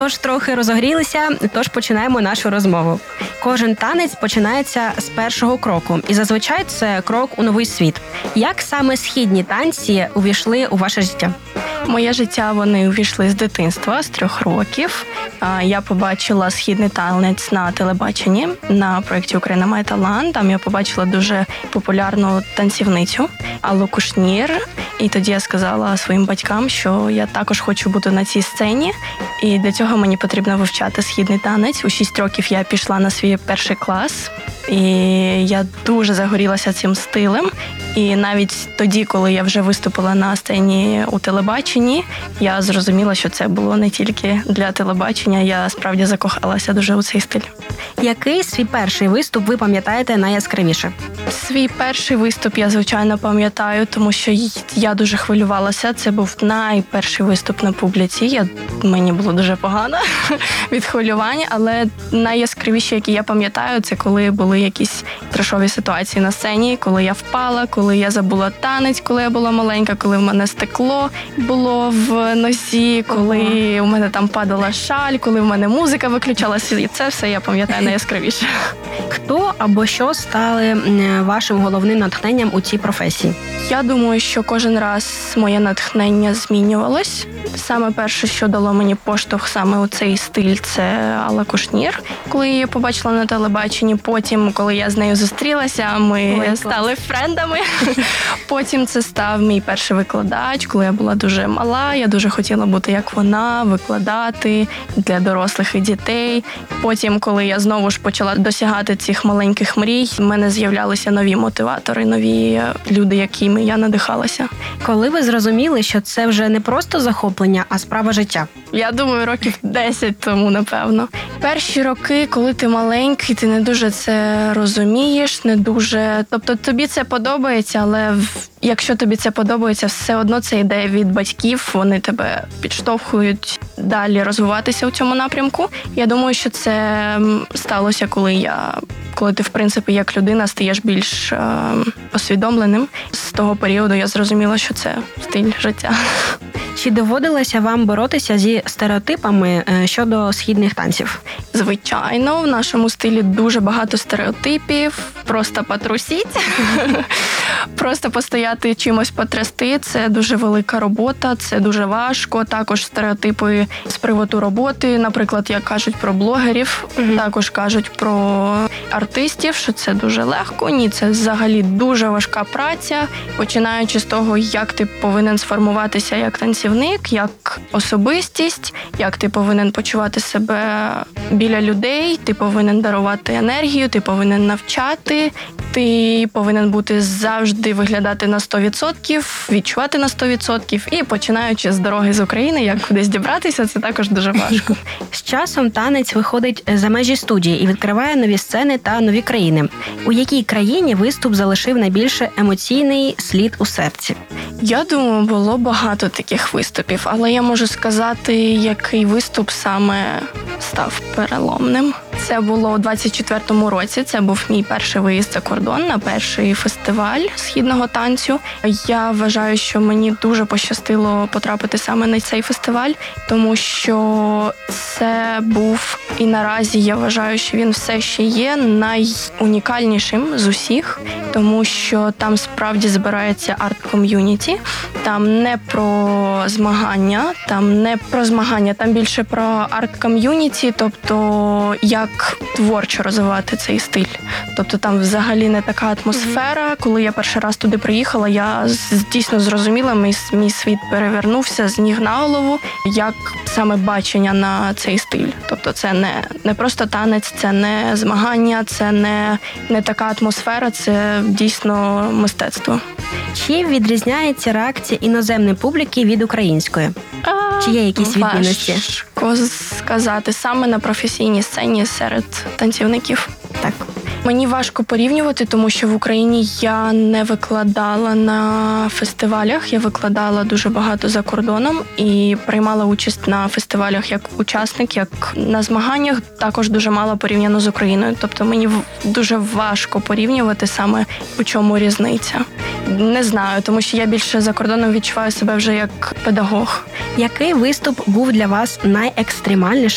Тож трохи розогрілися, тож починаємо нашу розмову. Кожен танець починається з першого кроку, і зазвичай це крок у новий світ. Як саме східні танці увійшли у ваше життя? Моє життя вони увійшли з дитинства, з 3 років. Я побачила східний танець на телебаченні на проєкті «Україна має талант». Там я побачила дуже популярну танцівницю Аллу Кушнір. І тоді я сказала своїм батькам, що я також хочу бути на цій сцені. І для цього мені потрібно вивчати східний танець. У 6 років я пішла на свій перший клас. І я дуже загорілася цим стилем. І навіть тоді, коли я вже виступила на сцені у телебаченні, я зрозуміла, що це було не тільки для телебачення, я справді закохалася дуже у цей стиль. Який свій перший виступ ви пам'ятаєте найяскравіше? Свій перший виступ я, звичайно, пам'ятаю, тому що я дуже хвилювалася. Це був найперший виступ на публіці. Мені було дуже погано від хвилювання, але найяскравіші, які я пам'ятаю, це коли були якісь трешові ситуації на сцені, коли я впала, коли я забула танець, коли я була маленька, коли в мене стекло було в нозі, коли у мене там падала шаль, коли в мене музика виключалася. І це все я пам'ятаю найяскравіше. Хто або що стали вашим головним натхненням у цій професії? Я думаю, що кожен раз моє натхнення змінювалось. Саме перше, що дало мені поштовх саме у цей стиль, це Алла Кушнір. Коли я її побачила на телебаченні, потім, коли я з нею зустрілася, ми стали френдами. Потім це став мій перший викладач, коли я була дуже мала. Я дуже хотіла бути як вона, викладати для дорослих і дітей. Потім, коли я знову ж почала досягати цих маленьких мрій, в мене з'являлися нові мотиватори, нові люди, якими я надихалася. Коли ви зрозуміли, що це вже не просто захоплення, а справа життя? Я думаю, років 10 тому, напевно. Перші роки, коли ти маленький, ти не дуже це розумієш, не дуже... Тобто тобі це подобається, але якщо тобі це подобається, все одно це йде від батьків, вони тебе підштовхують далі розвиватися у цьому напрямку. Я думаю, що це сталося, коли ти, в принципі, як людина стаєш більш усвідомленим. З того періоду я зрозуміла, що це стиль життя. Чи доводилося вам боротися зі стереотипами щодо східних танців? Звичайно, в нашому стилі дуже багато стереотипів. Просто потрусіть, просто постояти чимось потрясти. Це дуже велика робота, це дуже важко. Також стереотипи з приводу роботи. Наприклад, як кажуть про блогерів, також кажуть про артистів, що це дуже легко. Ні, це взагалі дуже важка праця. Починаючи з того, як ти повинен сформуватися як танцівник, як особистість, як ти повинен почувати себе біля людей, ти повинен дарувати енергію, ти повинен навчати, ти повинен бути завжди виглядати на 100%, відчувати на 100%. І починаючи з дороги з України, як кудись дібратися, це також дуже важко. З часом танець виходить за межі студії і відкриває нові сцени та нові країни. У якій країні виступ залишив найбільше емоційний слід у серці? Я думаю, було багато таких виступів, але я можу сказати, який виступ саме став переломним. Це було у 24-му році, це був мій перший виїзд за кордон на перший фестиваль східного танцю. Я вважаю, що мені дуже пощастило потрапити саме на цей фестиваль, тому що це був, і наразі я вважаю, що він все ще є найунікальнішим з усіх, тому що там справді збирається арт-ком'юніті, там не про змагання, там більше про арт-ком'юніті, тобто як творчо розвивати цей стиль. Тобто там взагалі не така атмосфера. Коли я перший раз туди приїхала, я дійсно зрозуміла, мій світ перевернувся з ніг на голову, як саме бачення на цей стиль. Тобто це не просто танець, це не змагання, це не така атмосфера, це дійсно мистецтво. Чи відрізняється реакція іноземної публіки від української? Чи є якісь відмінності? Важко сказати. Саме на професійній сцені серед танцівників. Так. Мені важко порівнювати, тому що в Україні я не викладала на фестивалях, я викладала дуже багато за кордоном і приймала участь на фестивалях як учасник, як на змаганнях, також дуже мало порівняно з Україною. Тобто мені дуже важко порівнювати саме, у чому різниця. Не знаю, тому що я більше за кордоном відчуваю себе вже як педагог. Який виступ був для вас найекстремальнішим